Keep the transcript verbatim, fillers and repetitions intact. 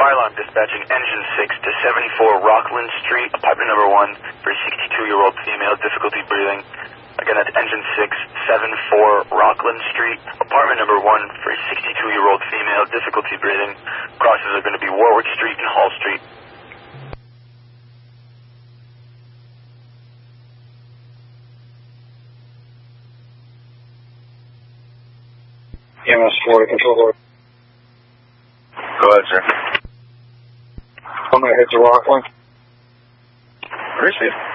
fire alarm dispatching engine six to seventy-four Rockland Street, apartment number one for a sixty-two-year-old female, difficulty breathing. Again, that's engine six, seventy-four Rockland Street, apartment number one for a sixty-two-year-old female, difficulty breathing. Crosses are going to be Warwick Street and Hall Street. E M S four to control board. Go ahead, sir. I'm going to head to Rockland. Receive.